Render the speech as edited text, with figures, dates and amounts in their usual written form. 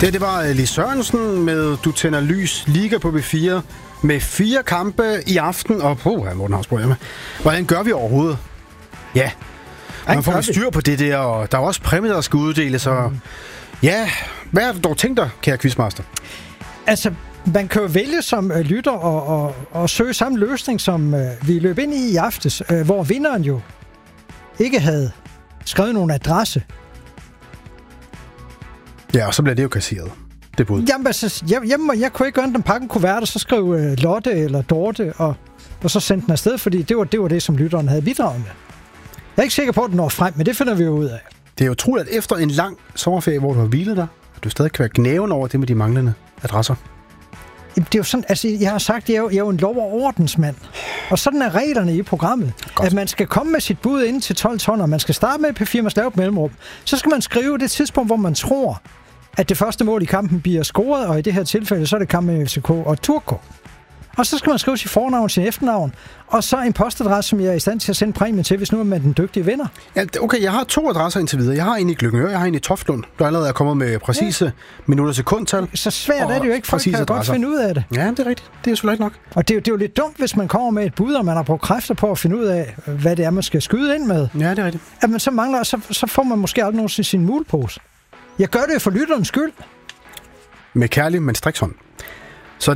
Det var Lis Sørensen med Du tænder lys, Liga på B4, med 4 kampe i aften, og Morten Hausbro hjemme. Hvordan gør vi overhovedet? Ja, man får styr på det der, og der er også præmier, der skal uddeles, og ja, hvad har du dog tænkt dig, kære quizmaster? Altså, man kan jo vælge som lytter og søge samme løsning, som vi løb ind i aftes, hvor vinderen jo ikke havde skrevet nogen adresse. Ja, og så bliver det jo kasseret. Det bud. Jamen, altså, jeg kunne ikke gøre, den pakken kunne være der, så skrev Lotte eller Dorte, og så sendte den afsted, fordi det var det, som lytteren havde bidraget med. Jeg er ikke sikker på, at den når frem, men det finder vi jo ud af. Det er jo troligt, at efter en lang sommerferie, hvor du har hvilet dig, at du stadig kan være gnæven over det med de manglende adresser. Jamen, det er jo sådan, altså, jeg har sagt, jeg er jo en lov- og ordensmand. Og sådan er reglerne i programmet. Godt. At man skal komme med sit bud inden til 12 ton, og man skal starte med et P4 med lavt mellemrum. Så skal man skrive det tidspunkt, hvor man tror, at det første mål i kampen bliver scoret, og i det her tilfælde, så er det kampen med FCK og Turco. Og så skal man skrive sit fornavn, sin efternavn, og så en postadresse, som jeg er i stand til at sende præmien til, hvis nu er man den dygtige vinder. Ja, okay, jeg har 2 adresser indtil videre. Jeg har en i Glyngøre, jeg har en i Toftlund, der allerede er kommet med præcise minutter og sekundtal. Så svært er det jo ikke, folk kan godt finde ud af det. Ja, det er rigtigt. Det er jo selvfølgelig nok. Og det er jo lidt dumt, hvis man kommer med et bud, og man har brugt kræfter på at finde ud af, hvad det er, man skal skyde ind med. Ja, det er rigtigt. At man så mangler, så får man måske aldrig nogensinde sin mulepose. Jeg gør det for lytterens skyld. Med kærlig, men strikshånd.